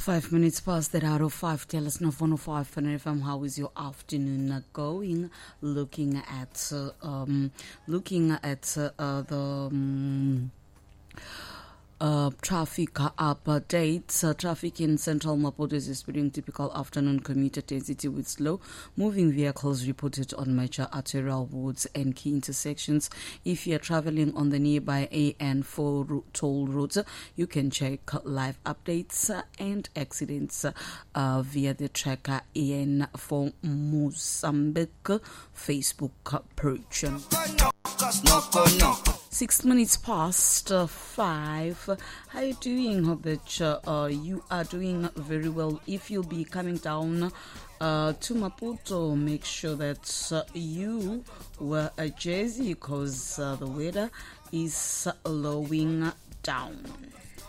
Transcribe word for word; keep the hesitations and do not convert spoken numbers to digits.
Five minutes past that out of five. Tell us now, one oh five Fun F M. How is your afternoon going? Looking at uh, um, looking at uh, uh, the. Um, Uh, traffic updates. Uh, traffic in central Maputo is experiencing typical afternoon commuter density with slow moving vehicles reported on major arterial roads and key intersections. If you're traveling on the nearby A N four ro- toll roads, you can check live updates uh, and accidents uh, via the tracker A N four Mozambique Facebook page. Six minutes past uh, five. How are you doing? Hope that uh, uh, you are doing very well. If you'll be coming down uh, to Maputo, make sure that uh, you wear a jersey because uh, the weather is slowing down.